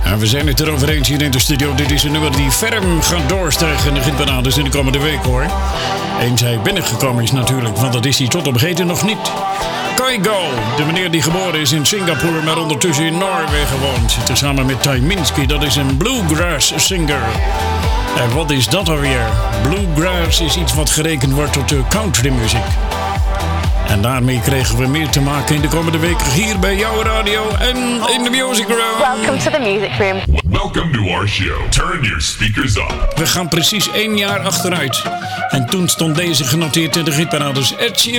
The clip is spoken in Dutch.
En we zijn het erover eens hier in de studio. Dit is een nummer die ferm gaat doorstijgen in de hitparades in de komende week, hoor. Eens hij binnengekomen is natuurlijk, want dat is hij tot op heden nog niet. Kygo, de meneer die geboren is in Singapore, maar ondertussen in Noorwegen woont. Zit er samen met Tyminski, dat is een bluegrass singer. En wat is dat alweer? Bluegrass is iets wat gerekend wordt tot de countrymuziek. En daarmee kregen we meer te maken in de komende weken hier bij jouw radio en in de Music Room. Welcome to the Music Room. Welcome to our show. Turn your speakers up. We gaan precies 1 jaar achteruit. En toen stond deze genoteerd in de hitparades. Ed Sheeran.